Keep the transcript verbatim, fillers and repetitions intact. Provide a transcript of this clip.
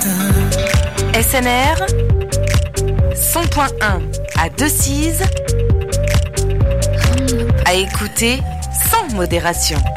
S N R cent point un à Decize, à écouter sans modération.